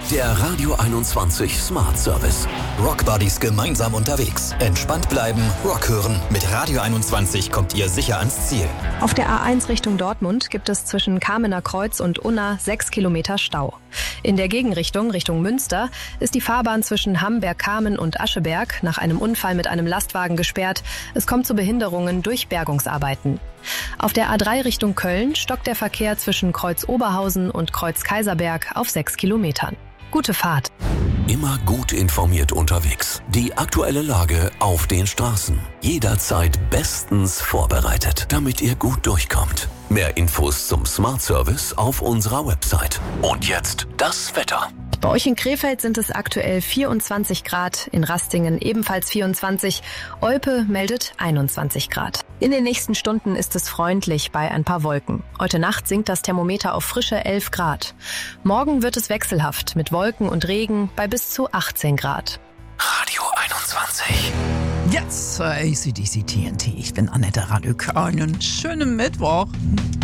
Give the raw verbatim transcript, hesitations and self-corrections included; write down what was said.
Der Radio einundzwanzig Smart Service. Rockbuddies gemeinsam unterwegs. Entspannt bleiben, Rock hören. Mit Radio einundzwanzig kommt ihr sicher ans Ziel. Auf der A eins Richtung Dortmund gibt es zwischen Kamener Kreuz und Unna sechs Kilometer Stau. In der Gegenrichtung, Richtung Münster, ist die Fahrbahn zwischen Hamberg-Kamen und Ascheberg nach einem Unfall mit einem Lastwagen gesperrt. Es kommt zu Behinderungen durch Bergungsarbeiten. Auf der A drei Richtung Köln stockt der Verkehr zwischen Kreuz Oberhausen und Kreuz Kaiserberg auf sechs Kilometern. Gute Fahrt. Immer gut informiert unterwegs. Die aktuelle Lage auf den Straßen. Jederzeit bestens vorbereitet, damit ihr gut durchkommt. Mehr Infos zum Smart Service auf unserer Website. Und jetzt das Wetter. Bei euch in Krefeld sind es aktuell vierundzwanzig Grad, in Rastingen ebenfalls vierundzwanzig, Olpe meldet einundzwanzig Grad. In den nächsten Stunden ist es freundlich bei ein paar Wolken. Heute Nacht sinkt das Thermometer auf frische elf Grad. Morgen wird es wechselhaft mit Wolken und Regen bei bis zu achtzehn Grad. Radio einundzwanzig. Yes, A C D C T N T. Ich bin Annette Radück. Einen schönen Mittwoch.